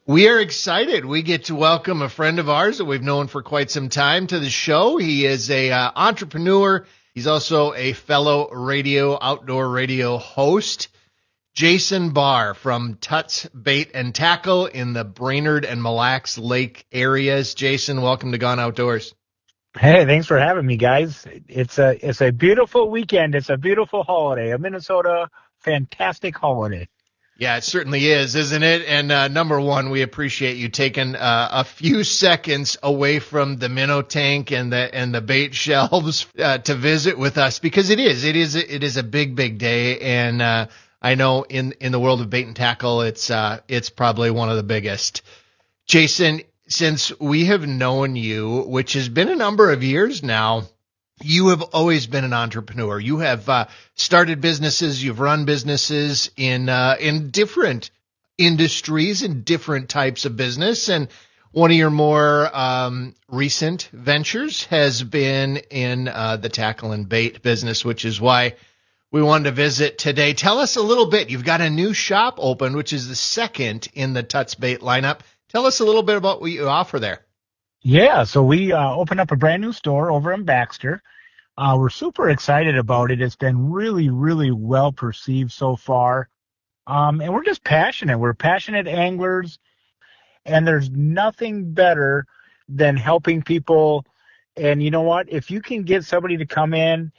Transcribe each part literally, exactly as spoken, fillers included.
We are excited. We get to welcome a friend of ours that we've known for quite some time to the show. He is a uh, entrepreneur. He's also a fellow radio, outdoor radio host. Jason Barr from Tuts Bait and Tackle in the Brainerd and Mille Lacs Lake areas. Jason, welcome to Gone Outdoors. Hey, thanks for having me, guys. It's a it's a beautiful weekend. It's a beautiful holiday, a Minnesota fantastic holiday. Yeah, it certainly is, isn't it? And uh, number one, we appreciate you taking uh, a few seconds away from the minnow tank and the and the bait shelves uh, to visit with us, because it is it is it is a big big day, and uh, I know in in the world of bait and tackle, it's uh, it's probably one of the biggest. Jason, since we have known you, which has been a number of years now, you have always been an entrepreneur. You have uh, started businesses, you've run businesses in uh, in different industries and different types of business. And one of your more um, recent ventures has been in uh, the tackle and bait business, which is why we wanted to visit today. Tell us a little bit. You've got a new shop open, which is the second in the Tuts Bait lineup. Tell us a little bit about what you offer there. Yeah, so we uh, opened up a brand new store over in Baxter. Uh, we're super excited about it. It's been really, really well perceived so far. Um, and we're just passionate. We're passionate anglers, and there's nothing better than helping people. And you know what? If you can get somebody to come in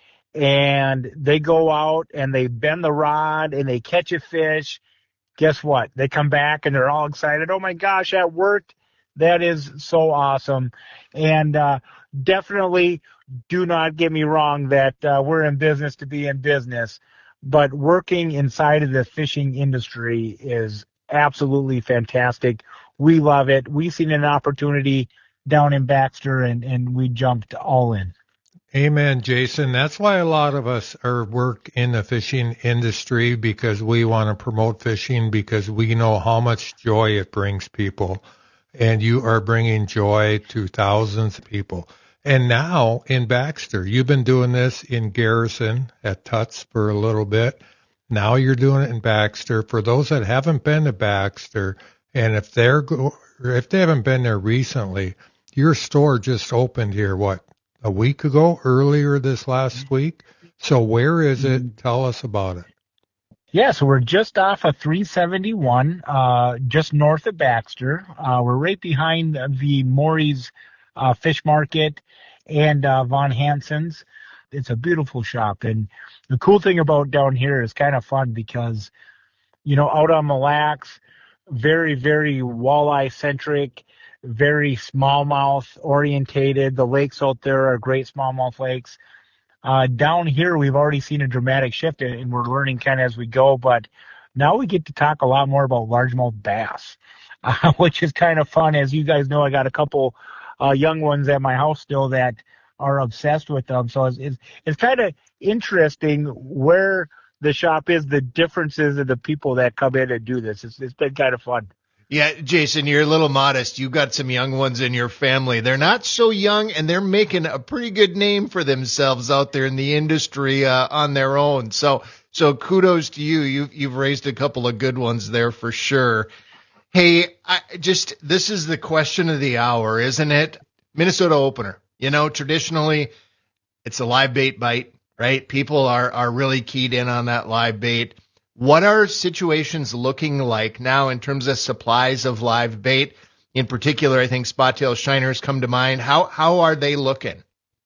and they go out and they bend the rod and they catch a fish, guess what? They come back and they're all excited. Oh my gosh, that worked. That is so awesome. And uh, definitely do not get me wrong that uh, we're in business to be in business, but working inside of the fishing industry is absolutely fantastic. We love it. We seen an opportunity down in Baxter, and, and we jumped all in. Amen, Jason. That's why a lot of us are work in the fishing industry, because we want to promote fishing, because we know how much joy it brings people. And you are bringing joy to thousands of people. And now in Baxter, you've been doing this in Garrison at Tuts for a little bit. Now you're doing it in Baxter. For those that haven't been to Baxter, and if they're go, if they haven't been there recently, your store just opened here, what, a week ago, earlier this last week? So where is it? Tell us about it. Yeah, so we're just off of three seventy-one, uh, just north of Baxter. Uh, we're right behind the Maury's uh, Fish Market and uh, Von Hansen's. It's a beautiful shop. And the cool thing about down here is kind of fun because, you know, out on Mille Lacs, very, very walleye-centric, very smallmouth orientated. The lakes out there are great smallmouth lakes. Uh, down here, we've already seen a dramatic shift, and we're learning kind of as we go. But now we get to talk a lot more about largemouth bass, uh, which is kind of fun. As you guys know, I got a couple uh, young ones at my house still that are obsessed with them. So it's it's, it's kind of interesting where the shop is, the differences of the people that come in and do this. It's, it's been kind of fun. Yeah, Jason, you're a little modest. You've got some young ones in your family. They're not so young, and they're making a pretty good name for themselves out there in the industry uh, on their own. So, so kudos to you. You've, you've raised a couple of good ones there for sure. Hey, I just, this is the question of the hour, isn't it? Minnesota opener. You know, traditionally, it's a live bait bite, right? People are, are really keyed in on that live bait. What are situations looking like now in terms of supplies of live bait? In particular, I think spot tail shiners come to mind. How how are they looking?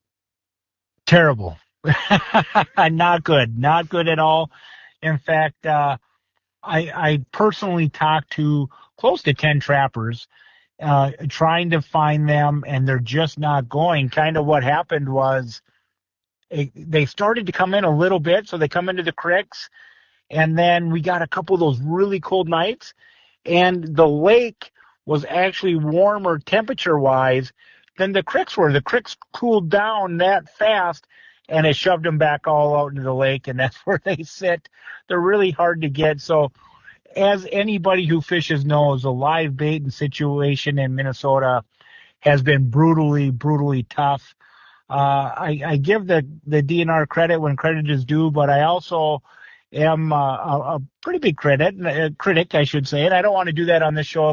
Terrible. Not good. Not good at all. In fact, uh, I, I personally talked to close to ten trappers uh, trying to find them, and they're just not going. Kind of what happened was it, they started to come in a little bit, so they come into the creeks. And then we got a couple of those really cold nights, and the lake was actually warmer temperature-wise than the creeks were. The creeks cooled down that fast, and it shoved them back all out into the lake, and that's where they sit. They're really hard to get. So as anybody who fishes knows, the live bait situation in Minnesota has been brutally, brutally tough. Uh, I, I give the, the D N R credit when credit is due, but I also – am uh, a, a pretty big critic, a critic, I should say, and I don't want to do that on this show